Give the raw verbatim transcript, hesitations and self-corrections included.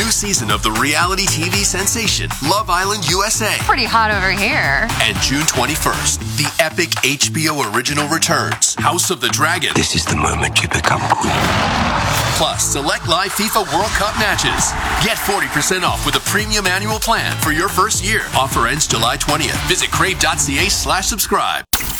new season of the reality T V sensation Love Island U S A. Pretty hot over here. And June twenty-first, the epic H B O original returns, House of the Dragon. This is the moment you become queen. Plus, select live FIFA World Cup matches. Get forty percent off with a premium annual plan for your first year. Offer ends July twentieth. Visit crave dot c a slash subscribe.